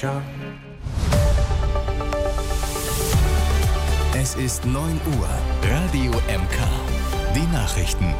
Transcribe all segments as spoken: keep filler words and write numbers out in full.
Es ist neun Uhr. Radio M K. Die Nachrichten.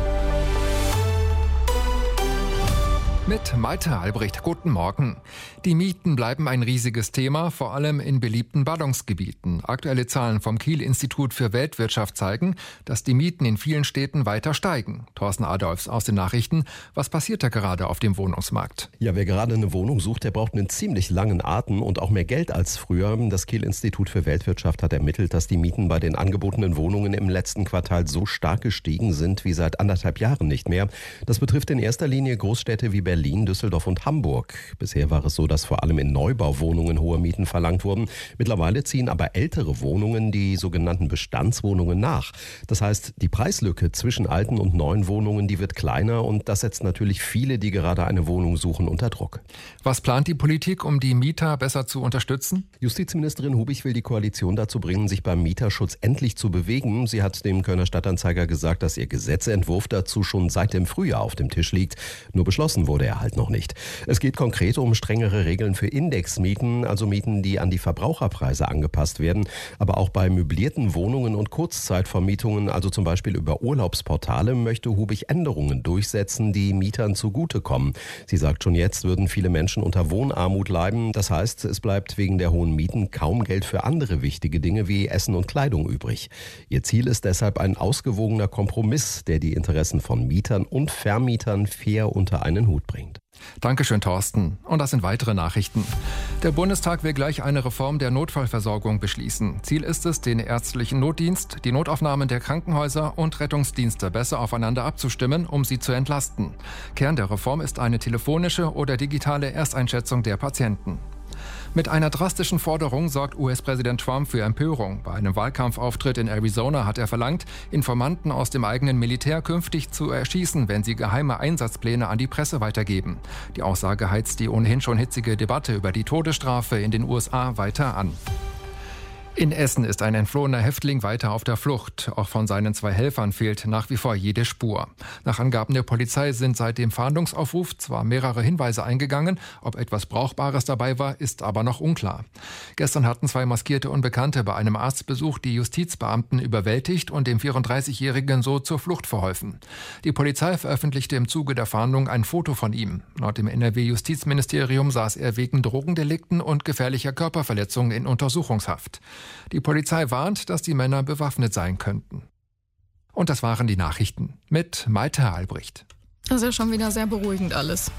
Mit Malte Albrecht. Guten Morgen. Die Mieten bleiben ein riesiges Thema, vor allem in beliebten Ballungsgebieten. Aktuelle Zahlen vom Kiel-Institut für Weltwirtschaft zeigen, dass die Mieten in vielen Städten weiter steigen. Thorsten Adolfs aus den Nachrichten. Was passiert da gerade auf dem Wohnungsmarkt? Ja, wer gerade eine Wohnung sucht, der braucht einen ziemlich langen Atem und auch mehr Geld als früher. Das Kiel-Institut für Weltwirtschaft hat ermittelt, dass die Mieten bei den angebotenen Wohnungen im letzten Quartal so stark gestiegen sind wie seit anderthalb Jahren nicht mehr. Das betrifft in erster Linie Großstädte wie Berlin, Düsseldorf und Hamburg. Bisher war es so, dass vor allem in Neubauwohnungen hohe Mieten verlangt wurden. Mittlerweile ziehen aber ältere Wohnungen, die sogenannten Bestandswohnungen, nach. Das heißt, die Preislücke zwischen alten und neuen Wohnungen, die wird kleiner und das setzt natürlich viele, die gerade eine Wohnung suchen, unter Druck. Was plant die Politik, um die Mieter besser zu unterstützen? Justizministerin Hubig will die Koalition dazu bringen, sich beim Mieterschutz endlich zu bewegen. Sie hat dem Kölner Stadtanzeiger gesagt, dass ihr Gesetzentwurf dazu schon seit dem Frühjahr auf dem Tisch liegt. Nur beschlossen wurde er halt noch nicht. Es geht konkret um strengere Regeln für Indexmieten, also Mieten, die an die Verbraucherpreise angepasst werden, aber auch bei möblierten Wohnungen und Kurzzeitvermietungen, also zum Beispiel über Urlaubsportale, möchte Hubig Änderungen durchsetzen, die Mietern zugutekommen. Sie sagt, schon jetzt würden viele Menschen unter Wohnarmut leiden. Das heißt, es bleibt wegen der hohen Mieten kaum Geld für andere wichtige Dinge wie Essen und Kleidung übrig. Ihr Ziel ist deshalb ein ausgewogener Kompromiss, der die Interessen von Mietern und Vermietern fair unter einen Hut bringt. Dankeschön, Thorsten. Und das sind weitere Nachrichten. Der Bundestag will gleich eine Reform der Notfallversorgung beschließen. Ziel ist es, den ärztlichen Notdienst, die Notaufnahmen der Krankenhäuser und Rettungsdienste besser aufeinander abzustimmen, um sie zu entlasten. Kern der Reform ist eine telefonische oder digitale Ersteinschätzung der Patienten. Mit einer drastischen Forderung sorgt U S-Präsident Trump für Empörung. Bei einem Wahlkampfauftritt in Arizona hat er verlangt, Informanten aus dem eigenen Militär künftig zu erschießen, wenn sie geheime Einsatzpläne an die Presse weitergeben. Die Aussage heizt die ohnehin schon hitzige Debatte über die Todesstrafe in den U S A weiter an. In Essen ist ein entflohener Häftling weiter auf der Flucht. Auch von seinen zwei Helfern fehlt nach wie vor jede Spur. Nach Angaben der Polizei sind seit dem Fahndungsaufruf zwar mehrere Hinweise eingegangen, ob etwas Brauchbares dabei war, ist aber noch unklar. Gestern hatten zwei maskierte Unbekannte bei einem Arztbesuch die Justizbeamten überwältigt und dem vierunddreißigjährigen so zur Flucht verholfen. Die Polizei veröffentlichte im Zuge der Fahndung ein Foto von ihm. Laut dem N R W-Justizministerium saß er wegen Drogendelikten und gefährlicher Körperverletzungen in Untersuchungshaft. Die Polizei warnt, dass die Männer bewaffnet sein könnten. Und das waren die Nachrichten mit Malte Albrecht. Das ist ja schon wieder sehr beruhigend alles.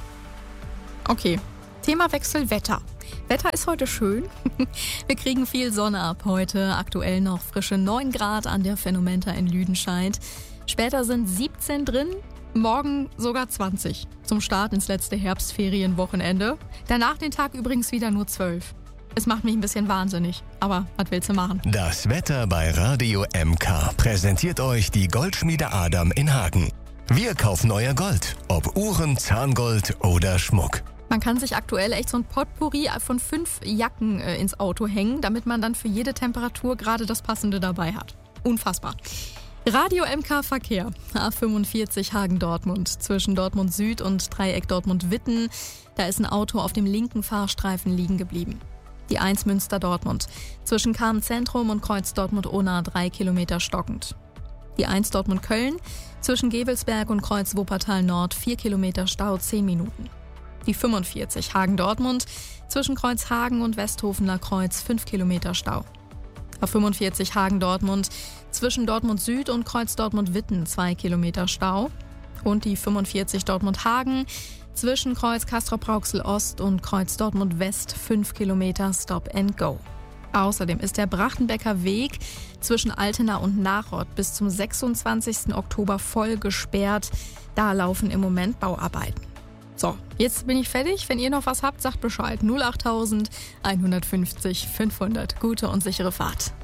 Okay, Themawechsel Wetter. Wetter ist heute schön. Wir kriegen viel Sonne ab heute. Aktuell noch frische neun Grad an der Phänomenta in Lüdenscheid. Später sind siebzehn drin. Morgen sogar zwanzig. Zum Start ins letzte Herbstferienwochenende. Danach den Tag übrigens wieder nur zwölf. Es macht mich ein bisschen wahnsinnig, aber was willst du machen? Das Wetter bei Radio M K präsentiert euch die Goldschmiede Adam in Hagen. Wir kaufen euer Gold, ob Uhren, Zahngold oder Schmuck. Man kann sich aktuell echt so ein Potpourri von fünf Jacken äh, ins Auto hängen, damit man dann für jede Temperatur gerade das Passende dabei hat. Unfassbar. Radio M K Verkehr. A fünfundvierzig Hagen-Dortmund. Zwischen Dortmund Süd und Dreieck Dortmund-Witten. Da ist ein Auto auf dem linken Fahrstreifen liegen geblieben. Die eins Münster-Dortmund. Zwischen Carmen-Zentrum und Kreuz Dortmund-Unna drei Kilometer stockend. Die eins Dortmund-Köln. Zwischen Gevelsberg und Kreuz Wuppertal-Nord vier Kilometer Stau, zehn Minuten. Die fünfundvierzig Hagen-Dortmund. Zwischen Kreuz Hagen und Westhofener Kreuz fünf Kilometer Stau. A fünfundvierzig Hagen-Dortmund. Zwischen Dortmund Süd und Kreuz Dortmund-Witten zwei Kilometer Stau. Und die fünfundvierzig Dortmund-Hagen. Zwischen Kreuz Castrop-Rauxel Ost und Kreuz Dortmund West fünf Kilometer Stop and Go. Außerdem ist der Brachtenbecker Weg zwischen Altena und Nachod bis zum sechsundzwanzigsten Oktober voll gesperrt. Da laufen im Moment Bauarbeiten. So, jetzt bin ich fertig. Wenn ihr noch was habt, sagt Bescheid. null acht tausend einhundertfünfzig fünfhundert. Gute und sichere Fahrt.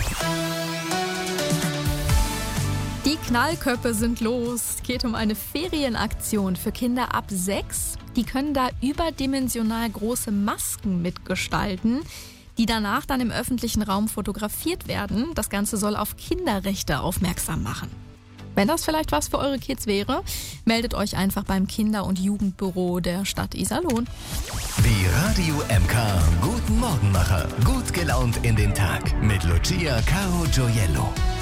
Die Knallköppe sind los. Es geht um eine Ferienaktion für Kinder ab sechs. Die können da überdimensional große Masken mitgestalten, die danach dann im öffentlichen Raum fotografiert werden. Das Ganze soll auf Kinderrechte aufmerksam machen. Wenn das vielleicht was für eure Kids wäre, meldet euch einfach beim Kinder- und Jugendbüro der Stadt Iserlohn. Die Radio M K Guten Morgenmacher. Gut gelaunt in den Tag mit Lucia Caro Gioiello.